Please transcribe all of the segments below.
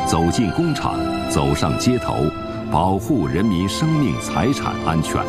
走进工厂，走上街头，保护人民生命财产安全。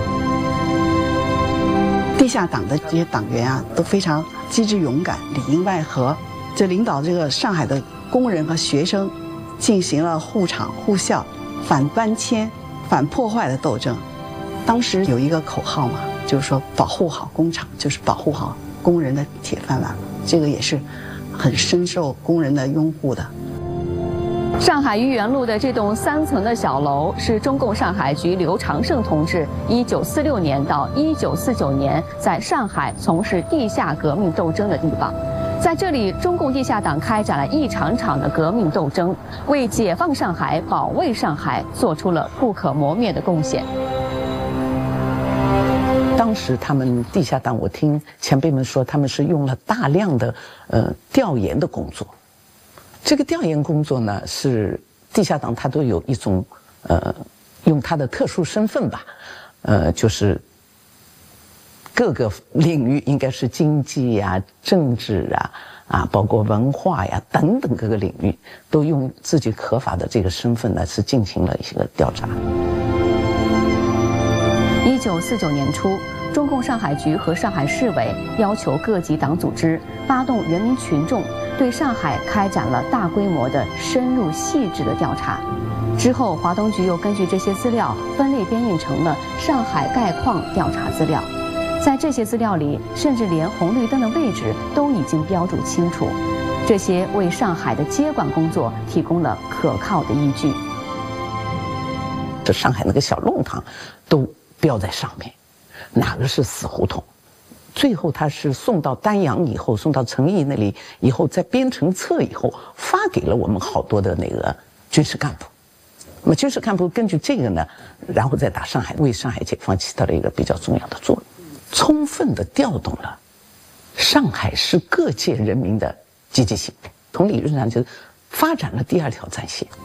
地下党的这些党员啊，都非常机智勇敢，里应外合，就领导这个上海的工人和学生，进行了护厂护校、反搬迁、反破坏的斗争。当时有一个口号嘛，就是说保护好工厂，就是保护好工人的铁饭碗，这个也是很深受工人的拥护的。 上海豫园路的这栋3层的小楼是中共上海局刘长胜同志1946年到1949年在上海从事地下革命斗争的地方。在这里，中共地下党开展了一场场的革命斗争，为解放上海、保卫上海做出了不可磨灭的贡献。 当时他们地下党，我听前辈们说，他们是用了大量的调研的工作。这个调研工作呢，是地下党他都有一种用他的特殊身份吧，就是各个领域，应该是经济呀、政治啊，包括文化呀等等各个领域，都用自己合法的这个身份呢，是进行了一些调查。 1949年初，中共上海局和上海市委要求各级党组织发动人民群众对上海开展了大规模的深入细致的调查。之后，华东局又根据这些资料分类编印成了《上海概况调查资料》。在这些资料里，甚至连红绿灯的位置都已经标注清楚，这些为上海的接管工作提供了可靠的依据。 这上海那个小弄堂都标在上面，哪个是死胡同？最后他是送到丹阳以后，送到陈毅那里以后，在编成册以后，发给了我们好多的那个军事干部。那么军事干部根据这个呢，然后再打上海，为上海解放起到了一个比较重要的作用，充分的调动了上海市各界人民的积极性，从理论上就是发展了第2条战线。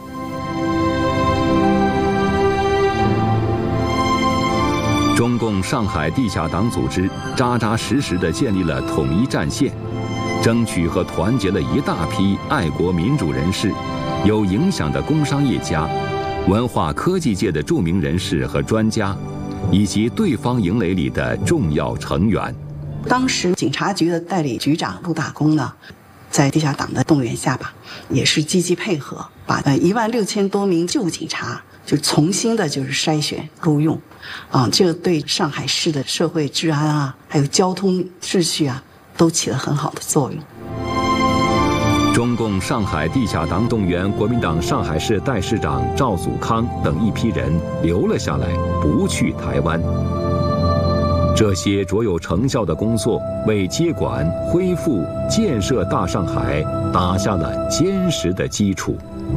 中共上海地下党组织扎扎实实地建立了统一战线，争取和团结了一大批爱国民主人士、有影响的工商业家、文化科技界的著名人士和专家，以及对方营垒里的重要成员。 当时警察局的代理局长陆大公呢，在地下党的动员下吧，也是积极配合，把16000多名旧警察就重新的就是筛选录用，这个对上海市的社会治安啊，还有交通秩序啊，都起了很好的作用。 中共上海地下党动员国民党上海市代市长赵祖康等一批人留了下来，不去台湾。这些卓有成效的工作，为接管、恢复、建设大上海打下了坚实的基础。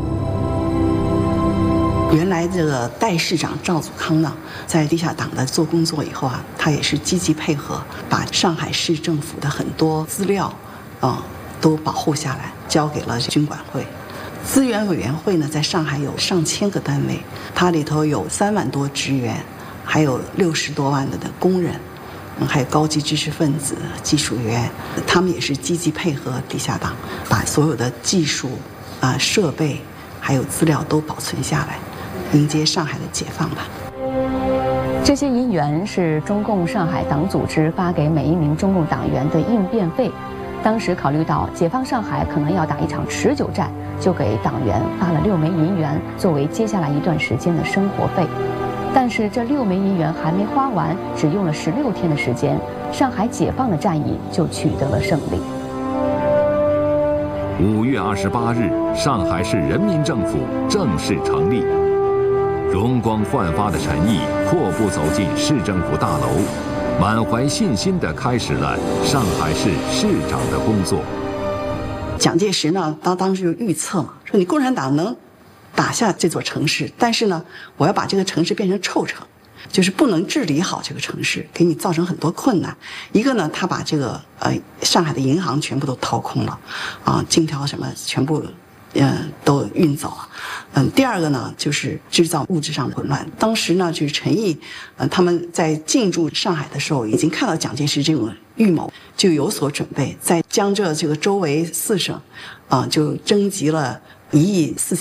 原来这个代市长赵祖康呢，在地下党的做工作以后啊，他也是积极配合，把上海市政府的很多资料都保护下来，交给了军管会。资源委员会呢，在上海有上千个单位，它里头有3万多职员，还有60多万的工人，还有高级知识分子、技术员，他们也是积极配合地下党，把所有的技术设备还有资料都保存下来，迎接上海的解放吧。 这些银元是中共上海党组织发给每一名中共党员的应变费。当时考虑到解放上海可能要打一场持久战，就给党员发了6枚银元作为接下来一段时间的生活费。但是这6枚银元还没花完，只用了16天的时间，上海解放的战役就取得了胜利。 5月28日，上海市人民政府正式成立，容光焕发的陈毅阔步走进市政府大楼，满怀信心地开始了上海市市长的工作。 蒋介石呢，当时就预测嘛，说你共产党能打下这座城市，但是呢，我要把这个城市变成臭城，就是不能治理好这个城市，给你造成很多困难。一个呢，他把这个上海的银行全部都掏空了，金条什么全部都运走了。第二个呢，就是制造物质上的混乱。当时呢，就是陈毅他们在进驻上海的时候，已经看到蒋介石这种预谋，就有所准备，在江浙这个周围4省就征集了1亿4千